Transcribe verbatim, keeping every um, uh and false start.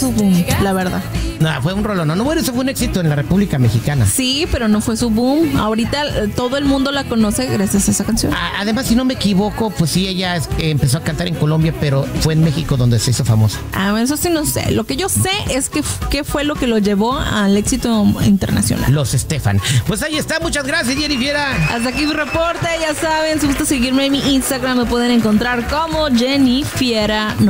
su boom, la verdad. No, fue un rolón. No, no, bueno, eso fue un éxito en la República Mexicana. Sí, pero no fue su boom. Ahorita eh, todo el mundo la conoce gracias a esa canción. A- Además, si no me equivoco, pues sí, ella es- eh, empezó a cantar en Colombia, pero fue en México donde se hizo famosa. Ah, eso sí no sé. Lo que yo sé es que f- qué fue lo que lo llevó al éxito internacional. Los Estefan. Pues ahí está. Muchas gracias, Jennifer. Hasta aquí mi reporte, ya saben, si gusta seguirme en mi Instagram me pueden encontrar como Jenny Fiera.